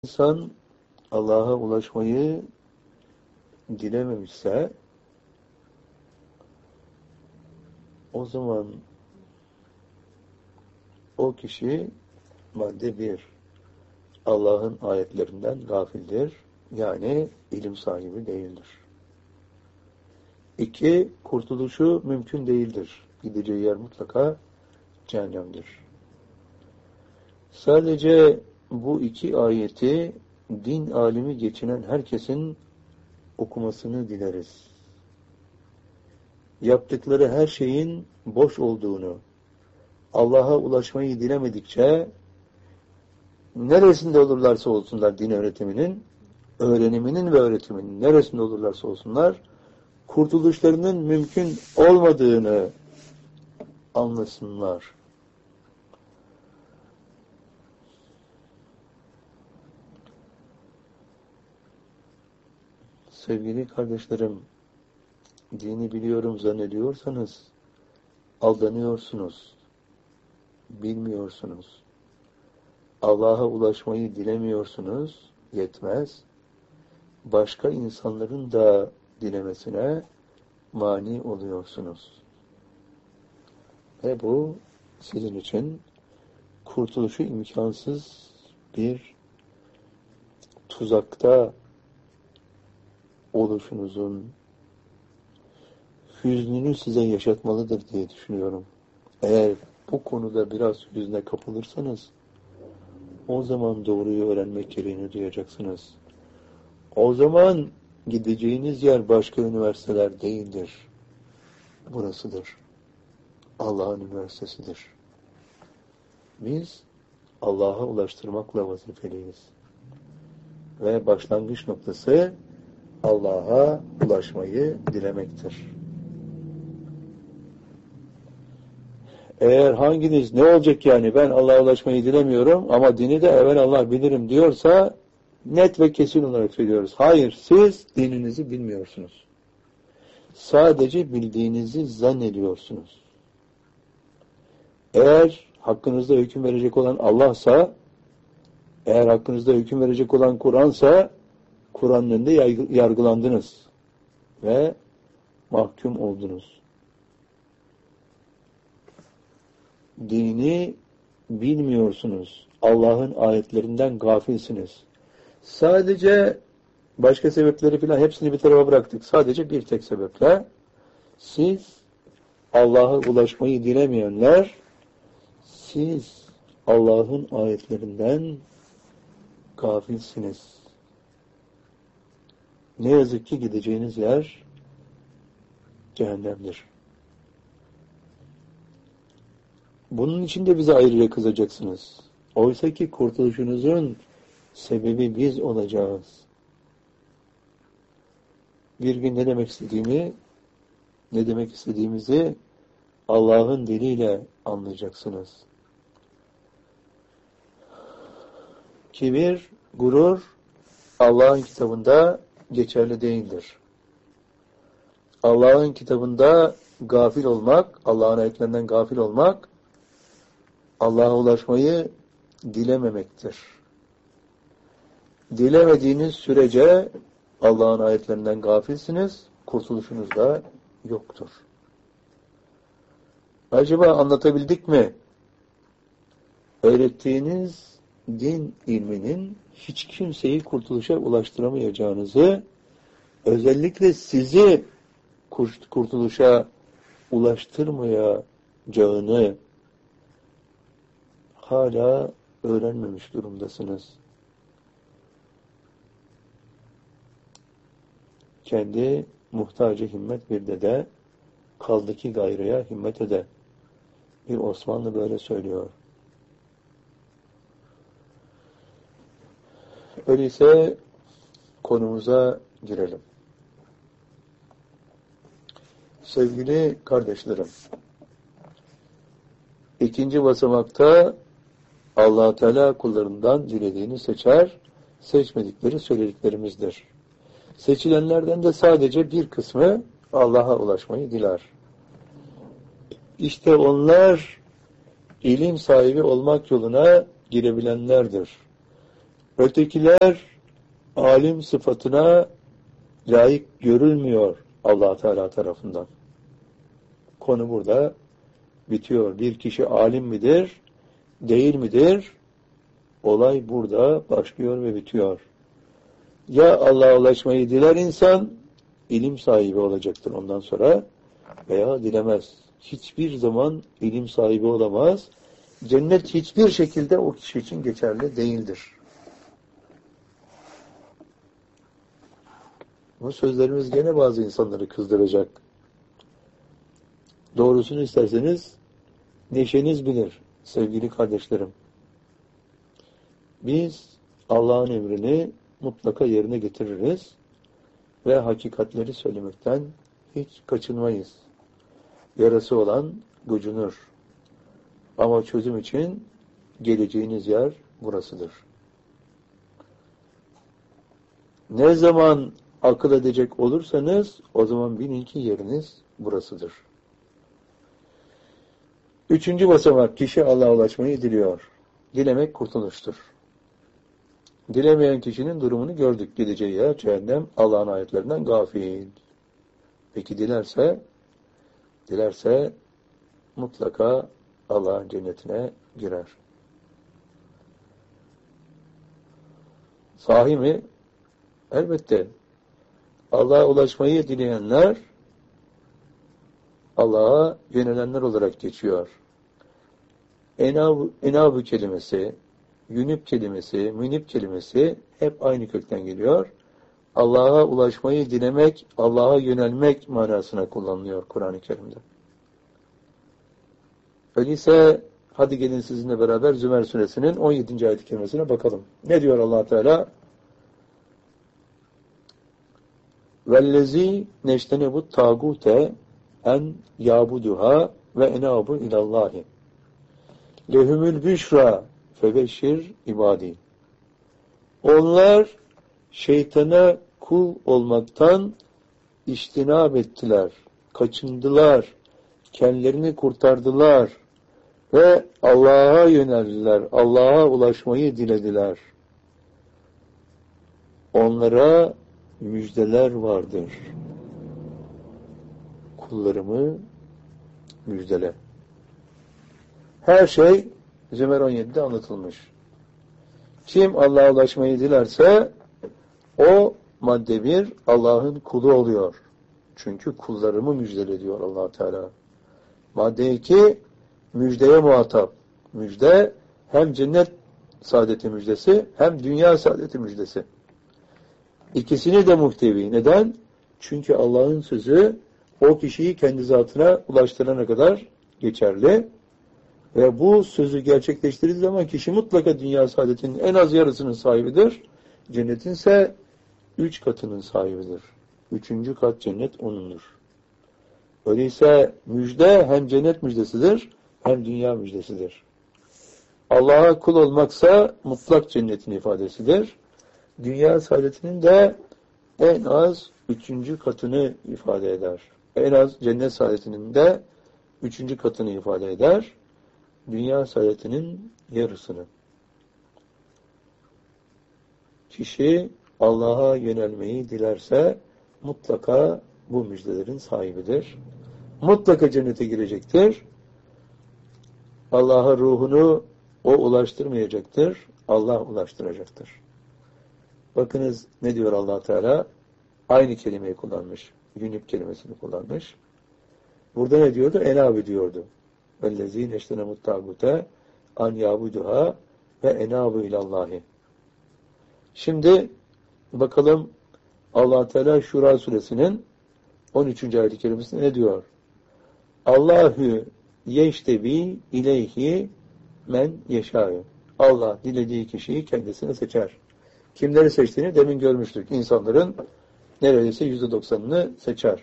İnsan Allah'a ulaşmayı dilememişse o zaman o kişi madde bir, Allah'ın ayetlerinden gafildir. Yani ilim sahibi değildir. İki, kurtuluşu mümkün değildir. Gideceği yer mutlaka cehennemdir. Sadece bu iki ayeti din alimi geçinen herkesin okumasını dileriz. Yaptıkları her şeyin boş olduğunu, Allah'a ulaşmayı dilemedikçe neresinde olurlarsa olsunlar din öğreniminin ve öğretiminin neresinde olurlarsa olsunlar, kurtuluşlarının mümkün olmadığını anlasınlar. Sevgili kardeşlerim, dini biliyorum zannediyorsanız aldanıyorsunuz, bilmiyorsunuz. Allah'a ulaşmayı dilemiyorsunuz, yetmez. Başka insanların da dilemesine mani oluyorsunuz. Ve bu sizin için kurtuluşu imkansız bir tuzakta oluşunuzun hüznünü size yaşatmalıdır diye düşünüyorum. Eğer bu konuda biraz hüzne kapılırsanız o zaman doğruyu öğrenmek gereğini duyacaksınız. O zaman gideceğiniz yer başka üniversiteler değildir. Burasıdır. Allah'ın üniversitesidir. Biz Allah'a ulaştırmakla vazifeliyiz. Ve başlangıç noktası Allah'a ulaşmayı dilemektir. Eğer hanginiz ne olacak yani ben Allah'a ulaşmayı dilemiyorum ama dini de evelallah bilirim diyorsa net ve kesin olarak söylüyoruz. Hayır, siz dininizi bilmiyorsunuz. Sadece bildiğinizi zannediyorsunuz. Eğer hakkınızda hüküm verecek olan Allah'sa, eğer hakkınızda hüküm verecek olan Kur'an'sa, Kur'an'ın önünde yargılandınız ve mahkum oldunuz. Dini bilmiyorsunuz. Allah'ın ayetlerinden gafilsiniz. Sadece başka sebepleri filan hepsini bir tarafa bıraktık. Sadece bir tek sebeple siz Allah'a ulaşmayı dilemeyenler, siz Allah'ın ayetlerinden gafilsiniz. Ne yazık ki gideceğiniz yer cehennemdir. Bunun için de bize ayrıca kızacaksınız. Oysa ki kurtuluşunuzun sebebi biz olacağız. Bir gün ne demek istediğimizi Allah'ın diliyle anlayacaksınız. Kibir, gurur Allah'ın kitabında geçerli değildir. Allah'ın kitabında gafil olmak, Allah'ın ayetlerinden gafil olmak, Allah'a ulaşmayı dilememektir. Dilemediğiniz sürece Allah'ın ayetlerinden gafilsiniz, kurtuluşunuz da yoktur. Acaba anlatabildik mi? Öğrettiğiniz din ilminin hiç kimseyi kurtuluşa ulaştıramayacağınızı, özellikle sizi kurtuluşa ulaştırmayacağını hala öğrenmemiş durumdasınız. Kendi muhtacı himmet bir dede, kaldı ki gayrıya himmet ede. Bir Osmanlı böyle söylüyor. Öyleyse konumuza girelim. Sevgili kardeşlerim, ikinci basamakta Allah Teala kullarından dilediğini seçer, seçmedikleri söylediklerimizdir. Seçilenlerden de sadece bir kısmı Allah'a ulaşmayı diler. İşte onlar ilim sahibi olmak yoluna girebilenlerdir. Ötekiler alim sıfatına layık görülmüyor Allah Teala tarafından. Konu burada bitiyor. Bir kişi alim midir, değil midir? Olay burada başlıyor ve bitiyor. Ya Allah'a ulaşmayı diler insan, ilim sahibi olacaktır ondan sonra, veya dilemez. Hiçbir zaman ilim sahibi olamaz. Cennet hiçbir şekilde o kişi için geçerli değildir. Bu sözlerimiz gene bazı insanları kızdıracak. Doğrusunu isterseniz neşeniz bilir sevgili kardeşlerim. Biz Allah'ın emrini mutlaka yerine getiririz ve hakikatleri söylemekten hiç kaçınmayız. Yarası olan gocunur. Ama çözüm için geleceğiniz yer burasıdır. Ne zaman akıl edecek olursanız o zaman bilin ki yeriniz burasıdır. Üçüncü basamak, kişi Allah'a ulaşmayı diliyor. Dilemek kurtuluştur. Dilemeyen kişinin durumunu gördük. Gideceği yer cehennem, Allah'ın ayetlerinden gafil. Peki dilerse mutlaka Allah'ın cennetine girer. Sahi mi? Elbette. Allah'a ulaşmayı dileyenler Allah'a yönelenler olarak geçiyor. Enab kelimesi, yünüp kelimesi, münip kelimesi hep aynı kökten geliyor. Allah'a ulaşmayı dilemek, Allah'a yönelmek manasına kullanılıyor Kur'an-ı Kerim'de. Öyleyse hadi gelin sizinle beraber Zümer suresinin 17. ayet-i kerimesine bakalım. Ne diyor Allah Teala? Vellezî neştenebu tâgûte en yâbuduha ve enâbu ilallâhi. Lehumül büşra febeşşir ibâdî. Onlar şeytana kul olmaktan içtinab ettiler, kaçındılar, kendilerini kurtardılar ve Allah'a yöneldiler, Allah'a ulaşmayı dilediler. Onlara müjdeler vardır. Kullarımı müjdele. Her şey Zümer 17'de anlatılmış. Kim Allah'a ulaşmayı dilerse o madde 1 Allah'ın kulu oluyor. Çünkü kullarımı müjdele diyor Allah Teala. Madde 2 müjdeye muhatap. Müjde hem cennet saadeti müjdesi hem dünya saadeti müjdesi. İkisini de muhtevi. Neden? Çünkü Allah'ın sözü o kişiyi kendi zatına ulaştırana kadar geçerli. Ve bu sözü gerçekleştirdiği zaman kişi mutlaka dünya saadetinin en az yarısının sahibidir. Cennetin ise 3 katının sahibidir. 3. kat cennet onundur. Öyleyse müjde hem cennet müjdesidir hem dünya müjdesidir. Allah'a kul olmaksa mutlak cennetin ifadesidir. Dünya saadetinin de en az 3. katını ifade eder. En az cennet saadetinin de 3. katını ifade eder. Dünya saadetinin yarısını. Kişi Allah'a yönelmeyi dilerse mutlaka bu müjdelerin sahibidir. Mutlaka cennete girecektir. Allah'a ruhunu o ulaştırmayacaktır. Allah ulaştıracaktır. Bakınız ne diyor Allah Teala? Aynı kelimeyi kullanmış. Yünüp kelimesini kullanmış. Burada ne diyordu? Enâb diyordu. وَالَّذ۪ينَ اَشْتَنَمُ التَّاغُوتَ اَنْ يَعْبُدُهَا وَاَنَابُ اِلَى Şimdi bakalım Allah Teala Şura suresinin 13. ayet-i kerimesinde ne diyor? Allahu yeştebi ileyhi men yeşâ'ı. Allah dilediği kişiyi kendisine seçer. Kimleri seçtiğini demin görmüştük. İnsanların neredeyse %90'ını seçer.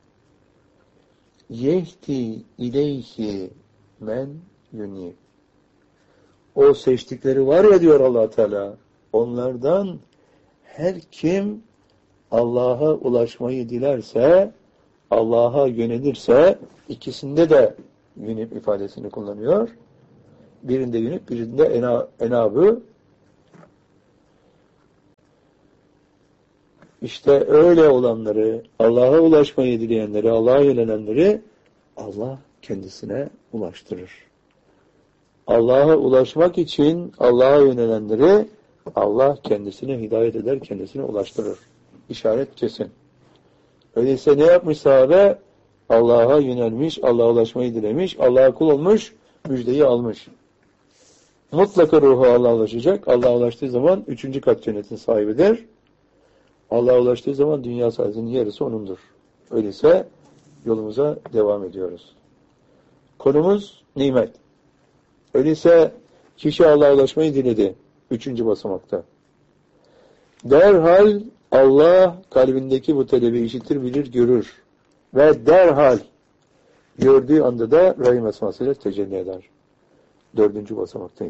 Yehti ileyhi men yuni. O seçtikleri var ya diyor Allah Teala. Onlardan her kim Allah'a ulaşmayı dilerse, Allah'a yönelirse, ikisinde de yünüp ifadesini kullanıyor. Birinde yünüp, birinde enabı. İşte öyle olanları, Allah'a ulaşmayı dileyenleri, Allah'a yönelenleri Allah kendisine ulaştırır. Allah'a ulaşmak için Allah'a yönelenleri Allah kendisine hidayet eder, kendisine ulaştırır. İşaret kesin. Öyleyse ne yapmış sahabe? Allah'a yönelmiş, Allah'a ulaşmayı dilemiş, Allah'a kul olmuş, müjdeyi almış. Mutlaka ruhu Allah'a ulaşacak. Allah'a ulaştığı zaman 3. kat cennetin sahibidir. Allah'a ulaştığı zaman dünya sahibinin yarısı onundur. Öyleyse yolumuza devam ediyoruz. Konumuz nimet. Öyleyse kişi Allah'a ulaşmayı diledi. 3. basamakta. Derhal Allah kalbindeki bu talebi işitir, bilir, görür. Ve derhal gördüğü anda da Rahim esmasıyla tecelli eder. 4. basamaktayız.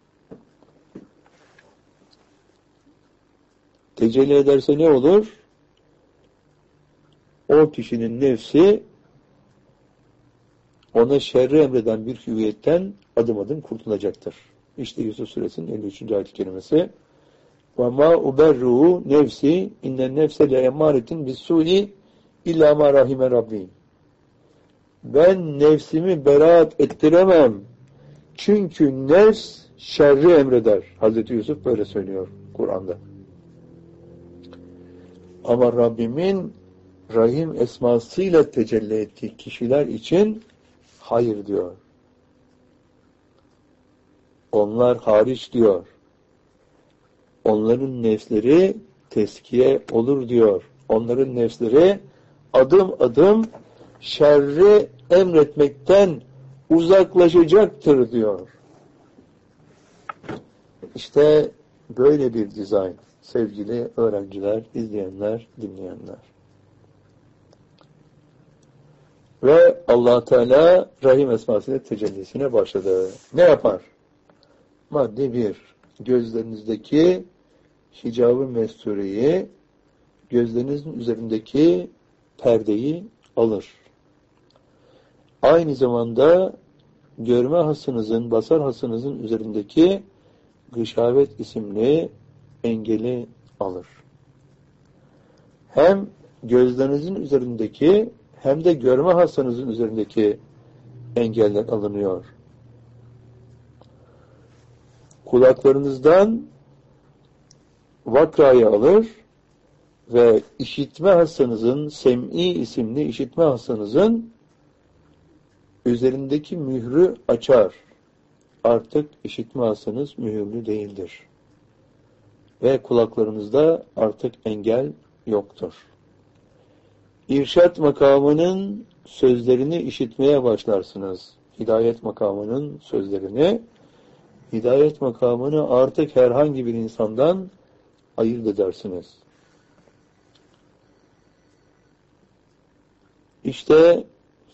Tecelli ederse ne olur? O kişinin nefsi ona şerri emreden bir hüviyetten adım adım kurtulacaktır. İşte Yusuf Suresinin 53. ayet-i kerimesi. وَمَا اُبَرُّهُ nefsi اِنَّ النَّفْسَ لَاَمَّارَةٍ بِالسُّءِ اِلَّا مَا رَحِمَ رَبِّهِ Ben nefsimi beraat ettiremem. Çünkü nefs şerri emreder. Hazreti Yusuf böyle söylüyor Kur'an'da. Ama Rabbimin Rahim esmasıyla tecelli ettiği kişiler için hayır diyor. Onlar hariç diyor. Onların nefsleri teskiye olur diyor. Onların nefsleri adım adım şerri emretmekten uzaklaşacaktır diyor. İşte böyle bir dizayn sevgili öğrenciler, izleyenler, dinleyenler. Ve Allah Teala Rahim esmasıyla tecellisine başladı. Ne yapar? Madde 1. Gözlerinizdeki hicab-ı mestureyi, gözlerinizin üzerindeki perdeyi alır. Aynı zamanda görme hasınızın, basar hasınızın üzerindeki gışavet isimli engeli alır. Hem gözlerinizin üzerindeki hem de görme hasınızın üzerindeki engeller alınıyor. Kulaklarınızdan vakrayı alır ve işitme hastanızın, sem'i isimli işitme hastanızın üzerindeki mührü açar. Artık işitme hastanız mühürlü değildir. Ve kulaklarınızda artık engel yoktur. İrşad makamının sözlerini işitmeye başlarsınız. Hidayet makamının sözlerini, hidayet makamını artık herhangi bir insandan ayırt edersiniz. İşte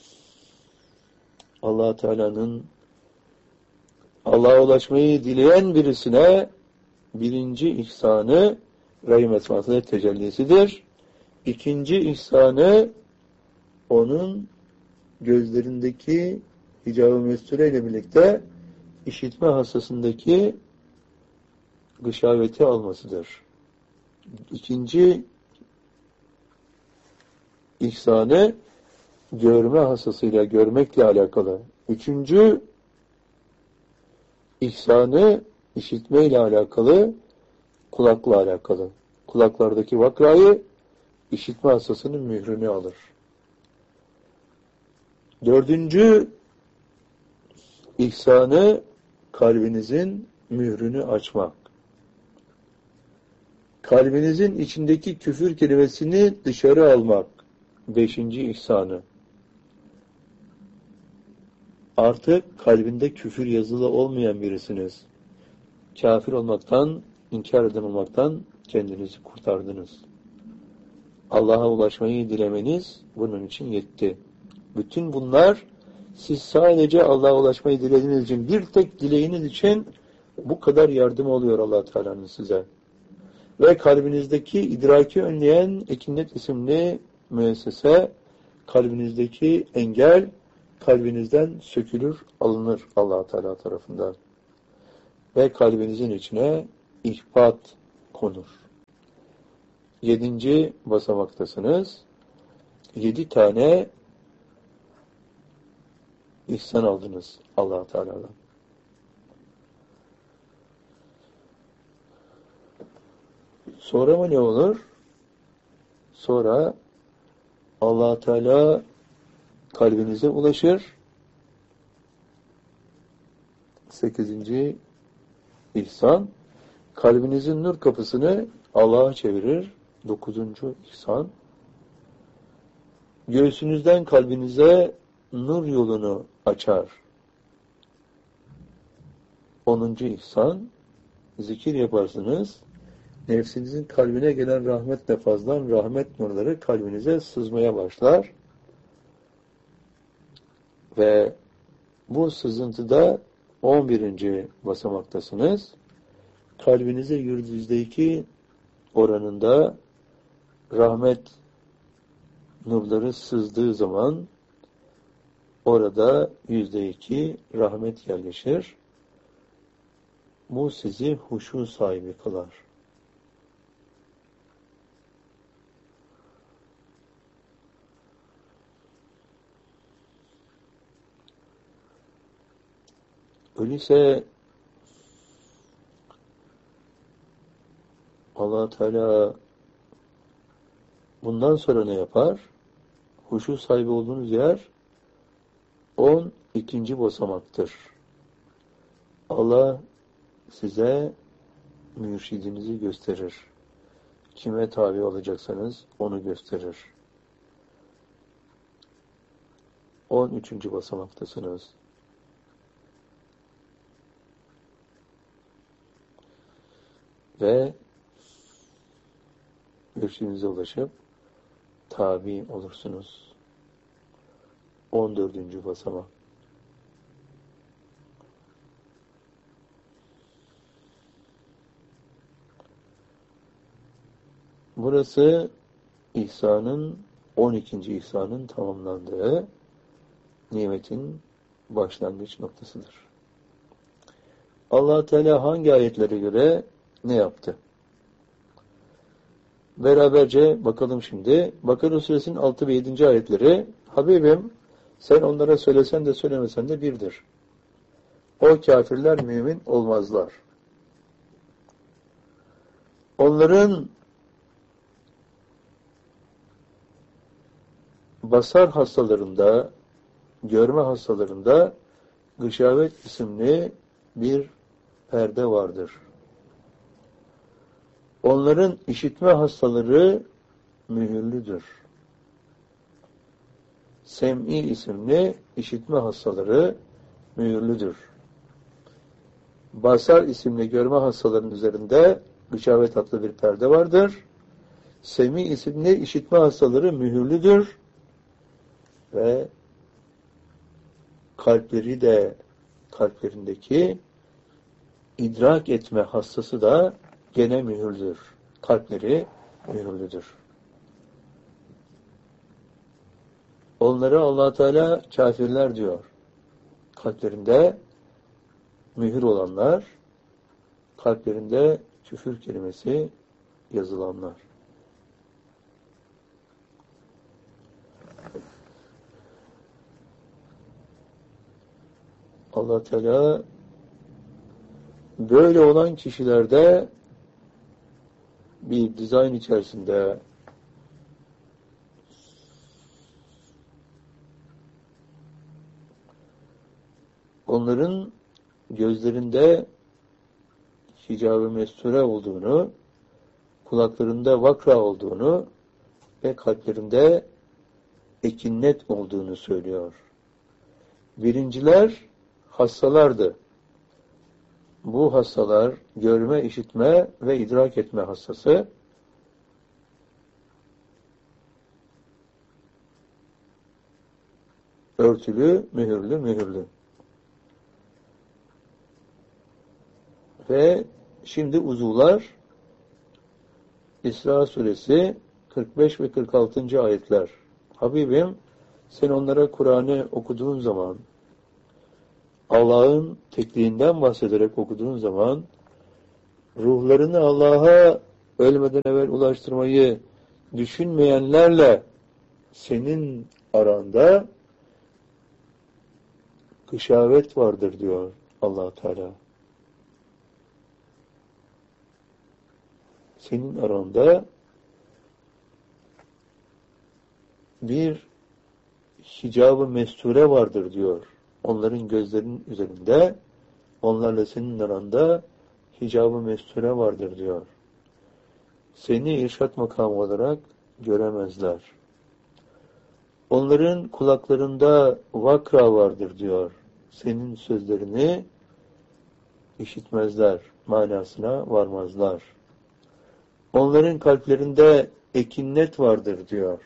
Allah Teala'nın Allah'a ulaşmayı dileyen birisine birinci ihsanı Rahim esmasıyla tecellisidir. İkinci ihsanı onun gözlerindeki hicab-ı mesture ile birlikte işitme hassasındaki gışaveti almasıdır. İkinci ihsanı görme hassasıyla, görmekle alakalı. Üçüncü ihsanı işitmeyle alakalı, kulakla alakalı. Kulaklardaki vakrayı, işitme hassasının mührünü alır. Dördüncü ihsanı kalbinizin mührünü açmak. Kalbinizin içindeki küfür kelimesini dışarı almak. Beşinci ihsanı. Artık kalbinde küfür yazılı olmayan birisiniz. Kafir olmaktan, inkar eden olmaktan kendinizi kurtardınız. Allah'a ulaşmayı dilemeniz bunun için yetti. Bütün bunlar siz sadece Allah'a ulaşmayı dilediğiniz için, bir tek dileğiniz için bu kadar yardım oluyor Allah Teala'nın size. Ve kalbinizdeki idraki önleyen Ekinnet isimli müessese, kalbinizdeki engel kalbinizden sökülür, alınır Allah Teala tarafından. Ve kalbinizin içine ihbat konur. 7. basamaktasınız. 7 tane ihsan aldınız Allah Teala'dan. Sonra mı ne olur? Sonra Allah Teala kalbinize ulaşır. 8. ihsan, kalbinizin nur kapısını Allah'a çevirir. 9. ihsan, göğsünüzden kalbinize nur yolunu açar. 10. ihsan, zikir yaparsınız. Nefsinizin kalbine gelen rahmet lafazdan rahmet nurları kalbinize sızmaya başlar. Ve bu sızıntıda 11. basamaktasınız. Kalbinize %2 oranında rahmet nurları sızdığı zaman orada %2 rahmet yerleşir. Bu sizi huşu sahibi kılar. Öyleyse Allah Teala bundan sonra ne yapar? Huşu sahibi olduğunuz yer 12. basamaktır. Allah size mürşidinizi gösterir. Kime tabi olacaksanız onu gösterir. 13. basamaktasınız. Ve mürşidinize ulaşıp tabi olursunuz. 14. basamak. Burası ihsanın 12. ihsanın tamamlandığı nimetin başlangıç noktasıdır. Allah Teala hangi ayetlere göre ne yaptı? Beraberce bakalım şimdi. Bakara suresinin 6 ve 7. ayetleri. Habibim, sen onlara söylesen de söylemesen de birdir. O kafirler mümin olmazlar. Onların basar hastalarında, görme hastalarında gışavet isimli bir perde vardır. Onların işitme hastaları mühürlüdür. Sem'i isimli işitme hastaları mühürlüdür. Basar isimli görme hastalarının üzerinde gışavet adlı bir perde vardır. Sem'i isimli işitme hastaları mühürlüdür. Ve kalplerindeki idrak etme hastası da gene mühürlüdür. Kalpleri mühürlüdür. Onlara Allah Teala kafirler diyor. Kalplerinde mühür olanlar, kalplerinde küfür kelimesi yazılanlar. Allah Teala böyle olan kişilerde bir dizayn içerisinde onların gözlerinde hicab-ı mesture olduğunu, kulaklarında vakra olduğunu ve kalplerinde ekinnet olduğunu söylüyor. Birinciler hastalardı. Bu hastalar görme, işitme ve idrak etme hastası. Örtülü, mühürlü. Ve şimdi uzuvlar İsra suresi 45 ve 46. ayetler. Habibim, sen onlara Kur'an'ı okuduğun zaman, Allah'ın tekliğinden bahsederek okuduğun zaman ruhlarını Allah'a ölmeden evvel ulaştırmayı düşünmeyenlerle senin aranda gışavet vardır diyor Allah Teala. Senin aranda bir hicab-ı mesture vardır diyor. Onların gözlerinin üzerinde, onlarla senin aranda hicab-ı mesture vardır diyor. Seni irşat makamı olarak göremezler. Onların kulaklarında vakra vardır diyor. Senin sözlerini işitmezler, manasına varmazlar. Onların kalplerinde ekinnet vardır diyor.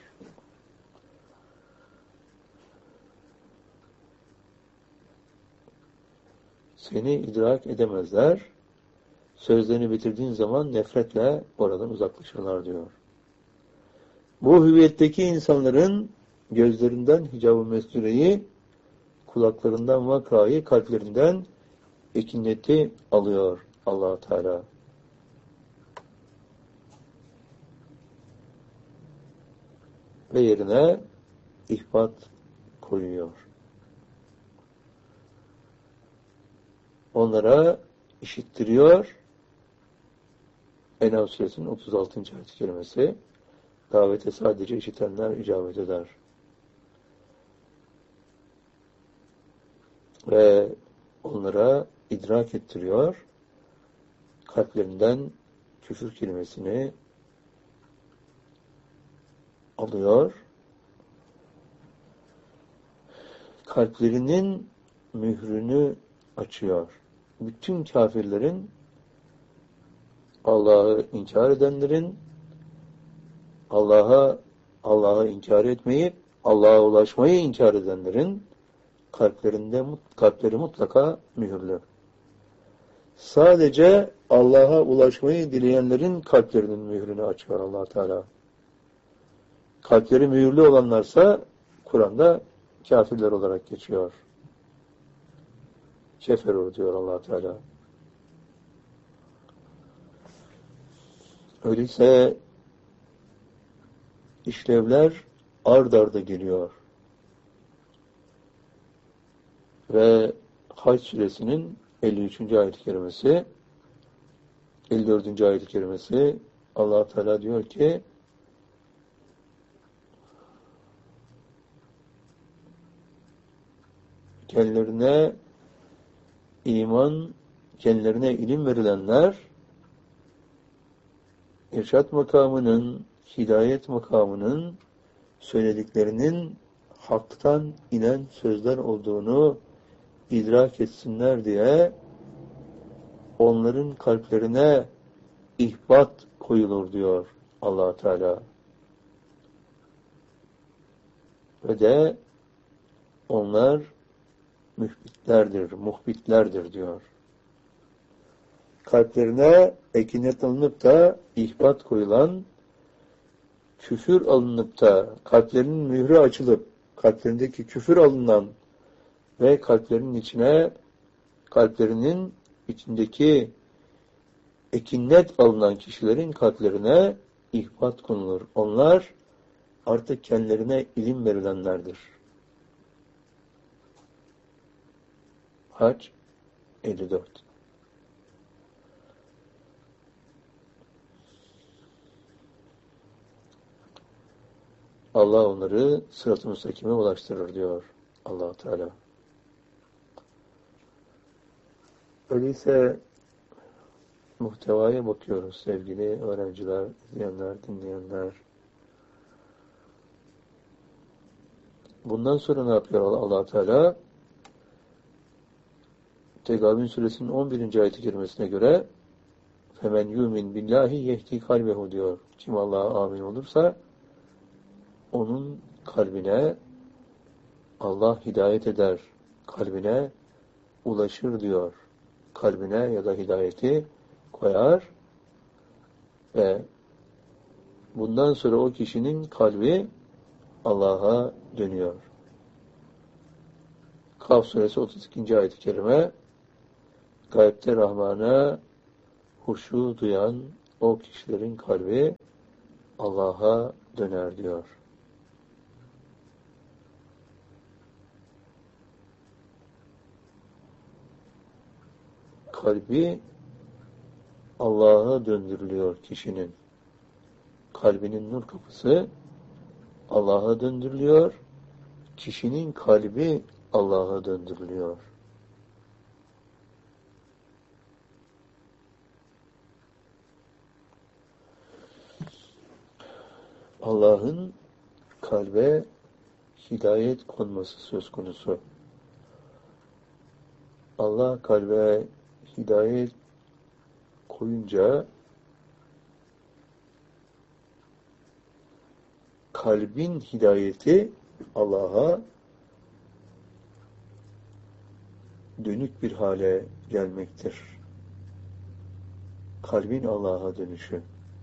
Seni idrak edemezler. Sözlerini bitirdiğin zaman nefretle oradan uzaklaşırlar diyor. Bu hüviyetteki insanların gözlerinden hicab-ı mestureyi, kulaklarından vakrayı, kalplerinden ekinneti alıyor Allah Teala. Ve yerine ihbat koyuyor. Onlara işittiriyor. En'am suresinin 36. ayet-i kerimesi. Davete sadece işitenler icabet eder. Ve onlara idrak ettiriyor. Kalplerinden küfür kelimesini alıyor. Kalplerinin mührünü açıyor. Bütün kafirlerin, Allah'ı inkar edenlerin, Allah'ı inkar etmeyip Allah'a ulaşmayı inkar edenlerin kalpleri mutlaka mühürlü. Sadece Allah'a ulaşmayı dileyenlerin kalplerinin mührünü açıyor Allah Teala. Kalpleri mühürlü olanlarsa Kur'an'da kafirler olarak geçiyor. Keferu diyor Allah Teala. Öyleyse işlevler ard arda geliyor. Ve Hac suresinin 53. ayet-i kerimesi, 54. ayet-i kerimesi Allah Teala diyor ki kendilerine iman, kendilerine ilim verilenler irşat makamının, hidayet makamının söylediklerinin haktan inen sözler olduğunu idrak etsinler diye onların kalplerine ihbat koyulur diyor Allah Teala. Ve de onlar muhbitlerdir diyor. Kalplerine ekinet alınıp da ihbat koyulan, küfür alınıp da kalplerinin mührü açılıp kalplerindeki küfür alınan ve kalplerinin içindeki ekinnet alınan kişilerin kalplerine ihbat konulur. Onlar artık kendilerine ilim verilenlerdir. Hac 54. Allah onları sırat-ı müstakime ulaştırır diyor Allah Teala. Öyleyse muhtevaya bakıyoruz sevgili öğrenciler, izleyenler, dinleyenler. Bundan sonra ne yapıyor Allah Teala? Tegabün suresinin 11. ayet-i kerimesine göre femen yumin billahi yehdi kalbehu diyor. Kim Allah'a amin olursa onun kalbine Allah hidayet eder. Kalbine ulaşır diyor. Kalbine ya da hidayeti koyar ve bundan sonra o kişinin kalbi Allah'a dönüyor. Kaf suresi 32. ayet-i kerime gaybte Rahman'a huşu duyan o kişilerin kalbi Allah'a döner diyor. Kalbi Allah'a döndürülüyor kişinin. Kalbinin nur kapısı Allah'a döndürülüyor. Kişinin kalbi Allah'a döndürülüyor. Allah'ın kalbe hidayet konması söz konusu. Allah kalbe hidayet koyunca kalbin hidayeti Allah'a dönük bir hale gelmektir. Kalbin Allah'a dönüşü.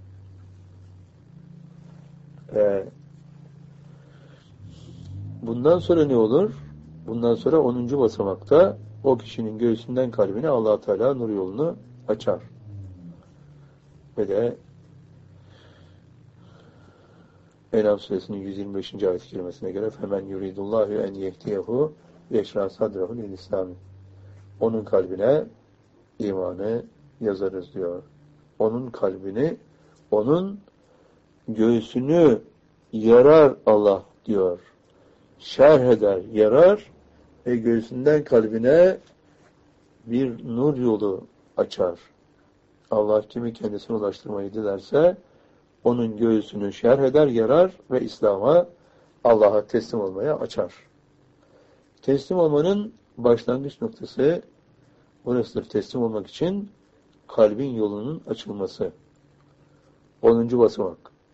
Bundan sonra ne olur? Bundan sonra 10. basamakta o kişinin göğsünden kalbine Allah Teala nur yolunu açar. Ve de En'am suresinin 125. ayet-i kerimesine göre femen yuridullahu en yehdiyehu yeşra sadrahu lil İslam. Onun kalbine imanı yazarız diyor. Onun kalbini, onun göğsünü yarar Allah diyor. Şerh eder, yarar ve göğsünden kalbine bir nur yolu açar. Allah kimi kendisine ulaştırmayı dilerse onun göğsünü şerh eder, yarar ve İslam'a, Allah'a teslim olmaya açar. Teslim olmanın başlangıç noktası burasıdır. Teslim olmak için kalbin yolunun açılması. 10. basamak.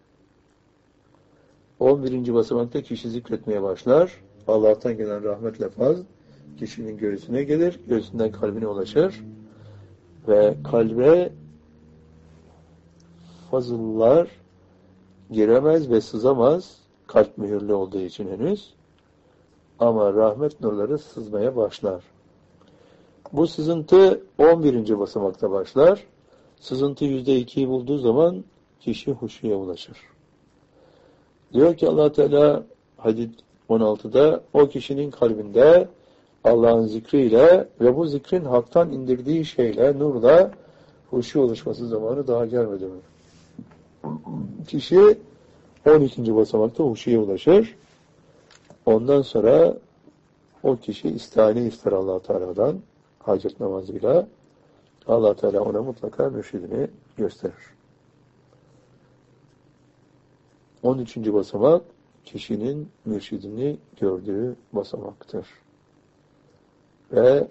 11. basamakta kişi zikretmeye başlar. Allah'tan gelen rahmetle fazl kişinin göğsüne gelir, göğsünden kalbine ulaşır ve kalbe fazıllar giremez ve sızamaz, kalp mühürlü olduğu için henüz, ama rahmet nurları sızmaya başlar. Bu sızıntı 11. basamakta başlar. Sızıntı %2'yi bulduğu zaman kişi huşuya ulaşır. Diyor ki Allah Teala Hadid 16'da o kişinin kalbinde Allah'ın zikriyle ve bu zikrin haktan indirdiği şeyle, nurla huşu oluşması zamanı daha gelmedi mi? Kişi 12. basamakta huşuya ulaşır. Ondan sonra o kişi istihane ister Allah Teala'dan hacet namazıyla. Allah Teala ona mutlaka mürşidini gösterir. 13. basamak kişinin mürşidini gördüğü basamaktır. Ve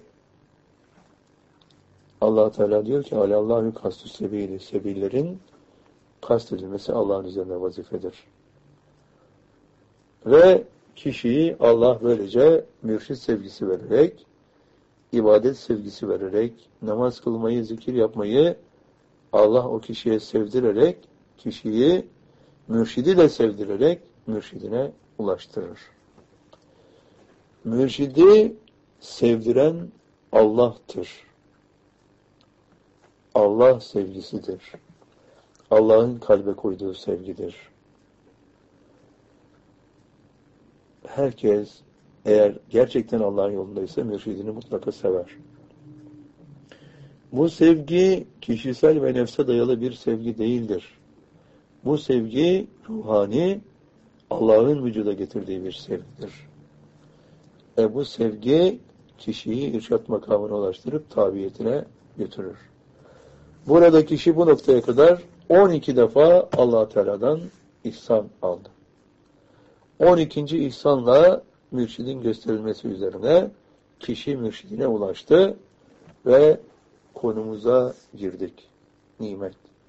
Allah Teala diyor ki Alâllâhu kastü sebîli, sebillerin kastedilmesi Allah'ın üzerine vazifedir. Ve kişiyi Allah böylece mürşid sevgisi vererek, ibadet sevgisi vererek, namaz kılmayı, zikir yapmayı Allah o kişiye sevdirerek, kişiyi mürşidi de sevdirerek mürşidine ulaştırır. Mürşidi sevdiren Allah'tır. Allah sevgisidir. Allah'ın kalbe koyduğu sevgidir. Herkes eğer gerçekten Allah'ın yolundaysa mürşidini mutlaka sever. Bu sevgi kişisel ve nefse dayalı bir sevgi değildir. Bu sevgi ruhani, Allah'ın vücuda getirdiği bir sevgidir. Bu sevgi kişiyi irşat makamına ulaştırıp tabiyetine götürür. Burada kişi bu noktaya kadar 12 defa Allah Teala'dan ihsan aldı. 12. ihsanla mürşidin gösterilmesi üzerine kişi mürşidine ulaştı ve konumuza girdik. Nimet.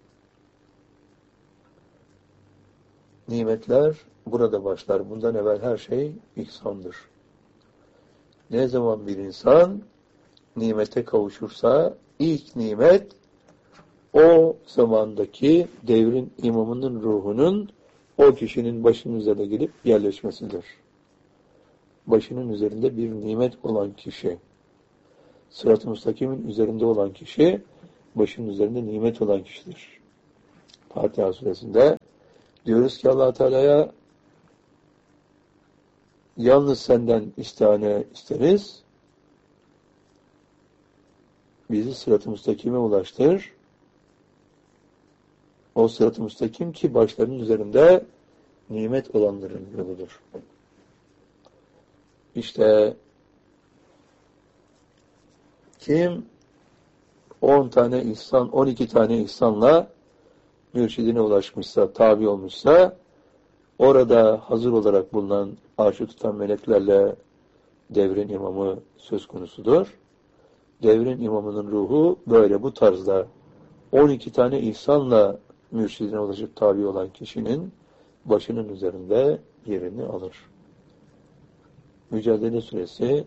Nimetler burada başlar. Bundan evvel her şey ihsandır. Ne zaman bir insan nimete kavuşursa ilk nimet o zamandaki devrin imamının ruhunun o kişinin başının üzerine gelip yerleşmesidir. Başının üzerinde bir nimet olan kişi, sırat-ı müstakimin üzerinde olan kişi, başının üzerinde nimet olan kişidir. Fatiha suresinde diyoruz ki Allah Teala'ya yalnız senden istihane isteriz. Bizi sırat-ı müstakime ulaştır. O sırat-ı müstakim ki başlarının üzerinde nimet olanların yoludur. İşte kim 10 tane ihsan, 12 tane ihsanla mürşidine ulaşmışsa, tabi olmuşsa, orada hazır olarak bulunan arşı tutan meleklerle devrin imamı söz konusudur. Devrin imamının ruhu böyle bu tarzda 12 tane ihsanla mürşidine ulaşıp tabi olan kişinin başının üzerinde yerini alır. Mücadele Suresi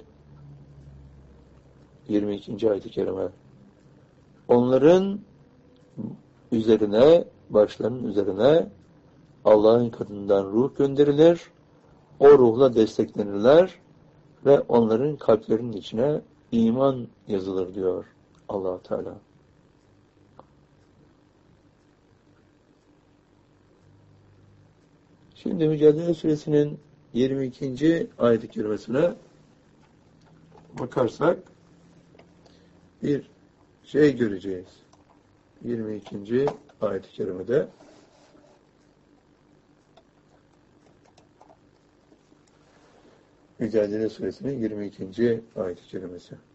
22. ayet-i kerime. Onların üzerine, başlarının üzerine Allah'ın katından ruh gönderilir. O ruhla desteklenirler ve onların kalplerinin içine iman yazılır diyor Allah Teala. Şimdi Mücadele Suresinin 22. ayet-i kerimesine bakarsak bir şey göreceğiz. 22. ayet-i kerimede Mücadele Suresinin 22. ayet-i kerimesi.